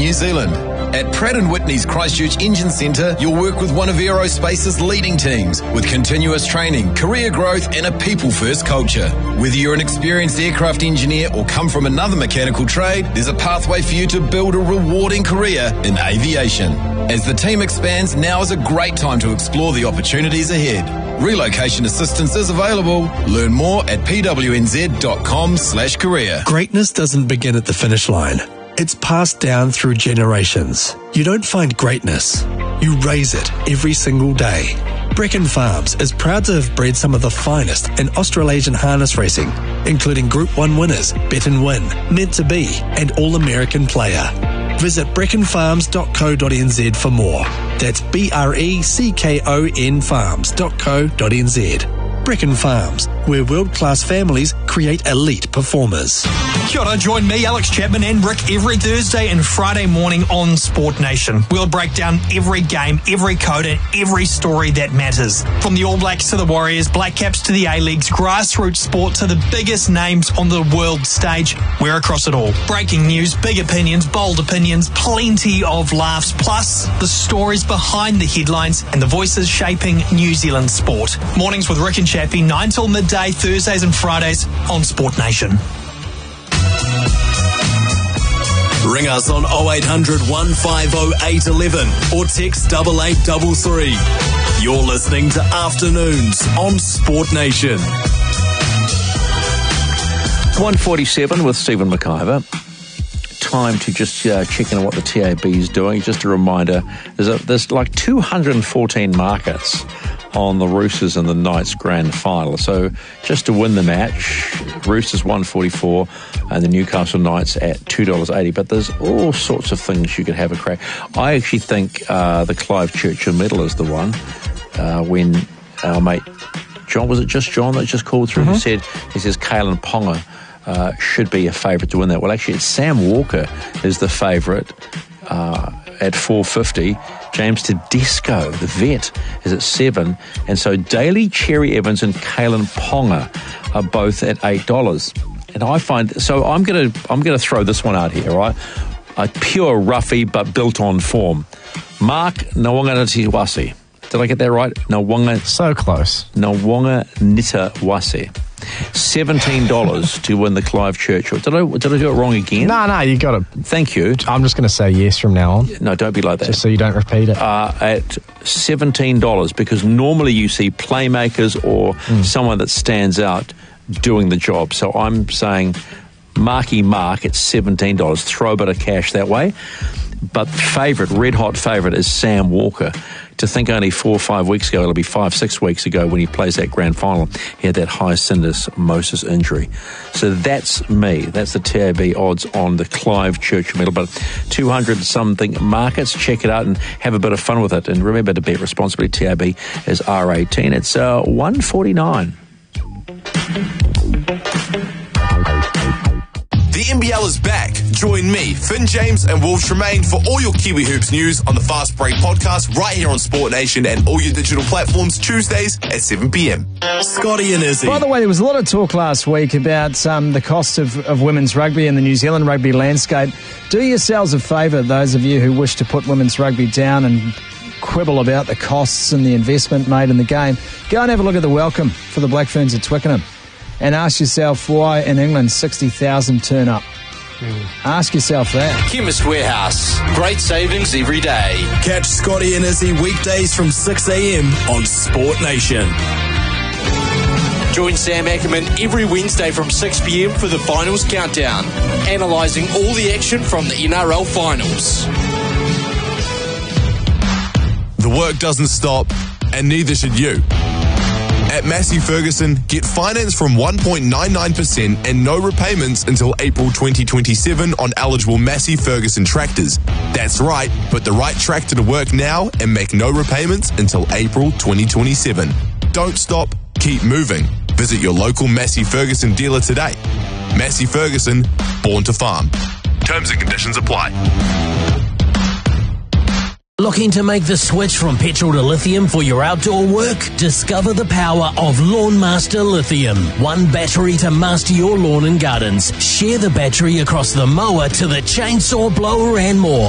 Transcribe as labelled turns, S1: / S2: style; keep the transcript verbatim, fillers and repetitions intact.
S1: New Zealand. At Pratt and Whitney's Christchurch Engine Centre, you'll work with one of aerospace's leading teams with continuous training, career growth and a people-first culture. Whether you're an experienced aircraft engineer or come from another mechanical trade, there's a pathway for you to build a rewarding career in aviation. As the team expands, now is a great time to explore the opportunities ahead. Relocation assistance is available. Learn more at pwnz.com slash career.
S2: Greatness doesn't begin at the finish line. It's passed down through generations. You don't find greatness. You raise it every single day. Brecon Farms is proud to have bred some of the finest in Australasian harness racing, including Group one winners, Bet and Win, Meant to Be, and All-American Player. Visit brecon farms dot co dot n z for more. That's B R E C K O N farms dot co dot n z. Brecon Farms, where world-class families create elite performers.
S3: Kia ora, join me, Alex Chapman and Rick every Thursday and Friday morning on Sport Nation. We'll break down every game, every code and every story that matters. From the All Blacks to the Warriors, Black Caps to the A-Leagues, grassroots sport to the biggest names on the world stage, we're across it all. Breaking news, big opinions, bold opinions, plenty of laughs, plus the stories behind the headlines and the voices shaping New Zealand sport. Mornings with Rick and Chappie, nine till midday, Thursdays and Fridays on Sport Nation.
S4: Ring us on oh eight hundred, one five oh, eight one one or text double eight double three. You're listening to Afternoons on Sport Nation.
S5: one forty-seven with Stephen McIver. Time to just uh, check in on what the T A B is doing. Just a reminder, there's, a, there's like two hundred fourteen markets on the Roosters and the Knights grand final. So just to win the match, Roosters one forty-four and the Newcastle Knights at two dollars eighty. But there's all sorts of things you could have a crack. I actually think uh, the Clive Churchill medal is the one. Uh, when our mate John, was it just John that just called through mm-hmm. and said, he says Kalen Ponga uh, should be a favourite to win that. Well, actually, it's Sam Walker is the favourite uh, at four fifty. James Tedesco, the vet, is at seven. And so Daly, Cherry Evans and Kalen Ponga are both at eight dollars. And I find, so I'm going to I'm going to throw this one out here, right? A pure roughie, but built on form. Mark Nawanga-Nitawase. Did I get that right? Nawanga.
S6: So close.
S5: Nawanga-Nitawase. seventeen dollars to win the Clive Churchill. Did I, did I do it wrong again?
S6: No, no, you got it.
S5: Thank you.
S6: I'm just going to say yes from now on.
S5: No, don't be like that.
S6: Just so you don't repeat it.
S5: Uh, at seventeen dollars, because normally you see playmakers or mm. someone that stands out doing the job. So I'm saying Marky Mark at seventeen dollars. Throw a bit of cash that way. But the favourite, red-hot favourite, is Sam Walker. To think only four or five weeks ago, it'll be five, six weeks ago when he plays that grand final, he had that high syndesmosis injury. So that's me. That's the T A B odds on the Clive Churchill medal. But two hundred something markets, check it out and have a bit of fun with it. And remember to bet responsibly. T A B is R eighteen. It's uh, one forty-nine.
S4: The N B L is back. Join me, Finn James and Wolf Tremaine for all your Kiwi Hoops news on the Fast Break podcast right here on Sport Nation and all your digital platforms Tuesdays at seven p.m. Scotty and Izzy.
S7: By the way, there was a lot of talk last week about um, the cost of, of women's rugby in the New Zealand rugby landscape. Do yourselves a favour, those of you who wish to put women's rugby down and quibble about the costs and the investment made in the game. Go and have a look at the welcome for the Black Ferns at Twickenham. And ask yourself why in England sixty thousand turn up. Mm. Ask yourself that.
S8: Chemist Warehouse. Great savings every day.
S4: Catch Scotty and Izzy weekdays from six a.m. on Sport Nation.
S8: Join Sam Ackerman every Wednesday from six p.m. for the finals countdown, analysing all the action from the N R L finals.
S4: The work doesn't stop, and neither should you. At Massey Ferguson, get finance from one point nine nine percent and no repayments until April twenty twenty-seven on eligible Massey Ferguson tractors. That's right, put the right tractor to work now and make no repayments until April twenty twenty-seven. Don't stop, keep moving. Visit your local Massey Ferguson dealer today. Massey Ferguson, born to farm. Terms and conditions apply.
S9: Looking to make the switch from petrol to lithium for your outdoor work? Discover the power of Lawnmaster Lithium. One battery to master your lawn and gardens. Share the battery across the mower to the chainsaw blower and more.